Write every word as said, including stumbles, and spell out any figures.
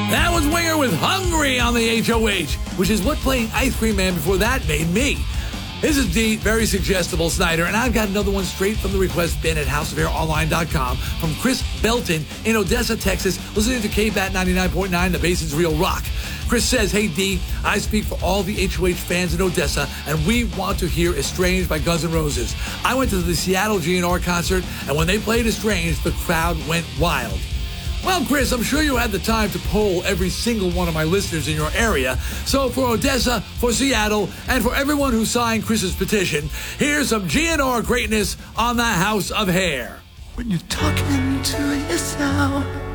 That was Winger with Hungry on the H O H, which is what playing Ice Cream Man before that made me. This is D, very suggestible Snyder, and I've got another one straight from the request bin at house of air online dot com from Chris Belton in Odessa, Texas, listening to K B A T ninety-nine point nine, The Basin's Real Rock. Chris says, hey D, I speak for all the H O H fans in Odessa, and we want to hear Estranged by Guns N' Roses. I went to the Seattle G N R concert, and when they played Estranged, the crowd went wild. Well, Chris, I'm sure you had the time to poll every single one of my listeners in your area. So for Odessa, for Seattle, and for everyone who signed Chris's petition, here's some G N R greatness on the House of Hair. When you're talking to yourself